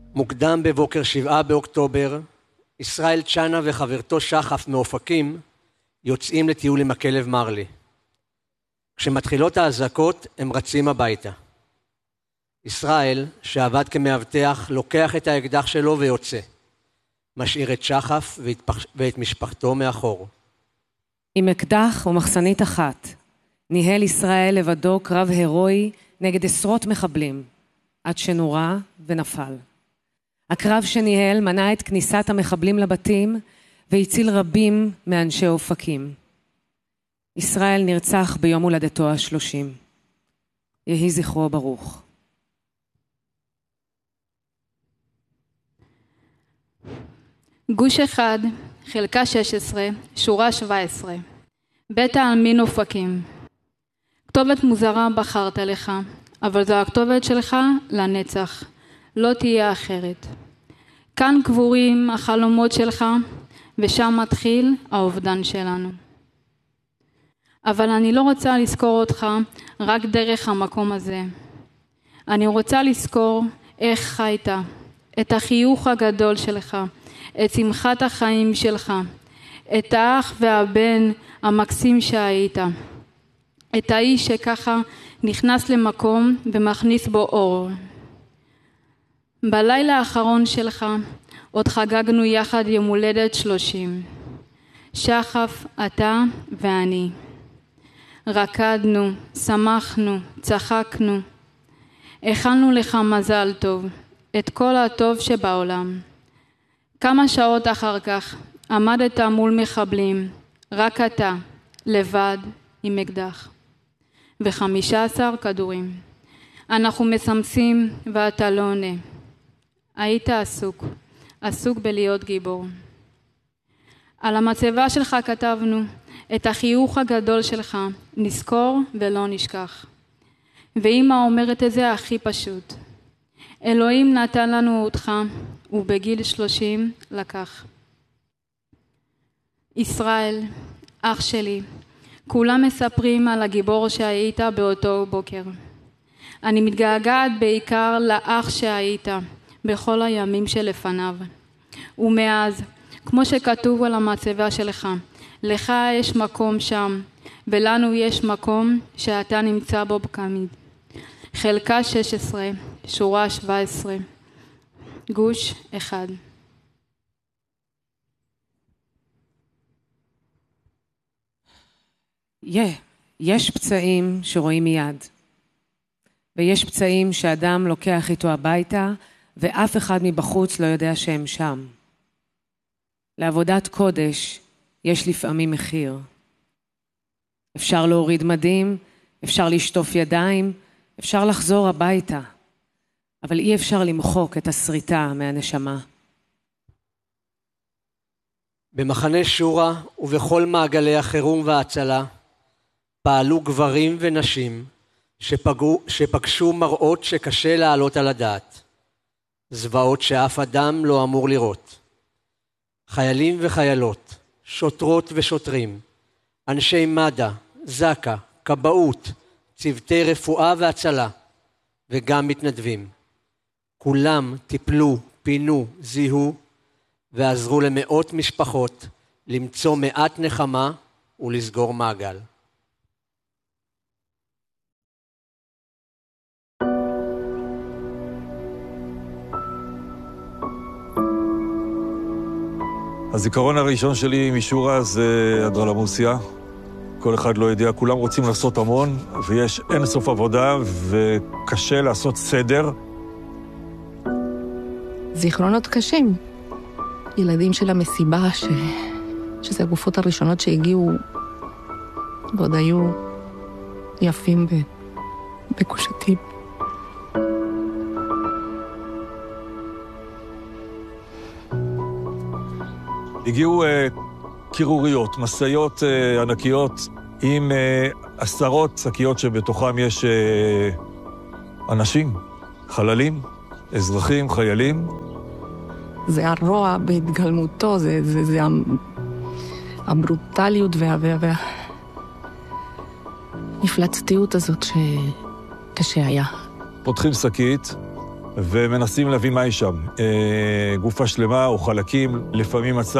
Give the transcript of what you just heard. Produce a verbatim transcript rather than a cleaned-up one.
מוקדם בבוקר שבעה באוקטובר, ישראל צ'אנה וחברתו שחף מאופקים יוצאים לטיול עם הכלב מרלי. כשמתחילות האזעקות הם רצים הביתה. ישראל, שעבד כמאבטח, לוקח את האקדח שלו ויוצא. משאיר את שחף ואת משפחתו מאחור. עם אקדח ומחסנית אחת, ניהל ישראל לבדו קרב הירואי נגד עשרות מחבלים, עד שנורה ונפל. הקרב שניהל מנע את כניסת המחבלים לבתים והציל רבים מאנשי אופקים. ישראל נרצח ביום הולדתו השלושים. יהי זכרו ברוך. גוש אחד, חלקה שש עשרה, שורה שבע עשרה. בית העלמין אופקים. כתובת מוזרה בחרת לך, אבל זו הכתובת שלך לנצח. לא תהיה אחרת. כאן קבורים החלומות שלך, ושם מתחיל האובדן שלנו. אבל אני לא רוצה לזכור אותך רק דרך המקום הזה. אני רוצה לזכור איך חיית, את החיוך הגדול שלך, את שמחת החיים שלך, את האח והבן המקסים שהיית, את האיש שככה נכנס למקום ומכניס בו אור. בלילה האחרון שלך עוד חגגנו יחד יום הולדת שלושים. שחף, אתה ואני. רקדנו, שמחנו, צחקנו. הכנו לך מזל טוב, את כל הטוב שבעולם. כמה שעות אחר כך עמדת מול מחבלים, רק אתה, לבד, עם אקדח. וחמישה עשר כדורים. אנחנו מסמסים ואתה לא עונה. היית עסוק, עסוק בלהיות גיבור. על המצבה שלך כתבנו את החיוך הגדול שלך, נזכור ולא נשכח. ואמא אומרת את זה הכי פשוט. אלוהים נתן לנו אותך, ובגיל שלושים לקח. ישראל, אח שלי, כולם מספרים על הגיבור שהיית באותו בוקר. אני מתגעגעת בעיקר לאח שהיית בכל הימים שלפניו. ומאז, כמו שכתוב על המצבה שלך, לך יש מקום שם, ולנו יש מקום שאתה נמצא בו בקמיד. חלקה שש עשרה, שורה שבע עשרה, גוש אחד. Yeah, יש פצעים שרואים מיד, ויש פצעים שאדם לוקח איתו הביתה, ואף אחד מבחוץ לא יודע שהם שם. לעבודת קודש יש לפעמים מחיר. אפשר להוריד מדים, אפשר לשטוף ידיים, אפשר לחזור הביתה, אבל אי אפשר למחוק את הסריטה מהנשמה. במחנה שורה ובכל מעגלי החירום וההצלה, פעלו גברים ונשים שפגעו, שפגשו מראות שקשה להעלות על הדעת. זוועות שאף אדם לא אמור לראות. חיילים וחיילות, שוטרות ושוטרים, אנשי מד"א, זק"א, כבאות, צוותי רפואה והצלה, וגם מתנדבים. כולם טיפלו, פינו, זיהו, ועזרו למאות משפחות למצוא מעט נחמה ולסגור מעגל. הזיכרון הראשון שלי משורה זה אנדרלמוסיה. כל אחד לא יודע, כולם רוצים לעשות המון, ויש אין סוף עבודה, וקשה לעשות סדר. זיכרונות קשים. ילדים של המסיבה, ש... שזה הגופות הראשונות שהגיעו, ועוד היו יפים ב... בקושתים. הגיעו uh, קירוריות, מסעיות uh, ענקיות, עם uh, עשרות שקיות שבתוכם יש uh, אנשים, חללים, אזרחים, חיילים. זה הרוע בהתגלמותו, זה, זה, זה הברוטליות וה, וה, וה... המפלצתיות הזאת שקשה היה. פותחים שקית ומנסים להבין מה יש שם. גופה שלמה או חלקים, לפעמים מצא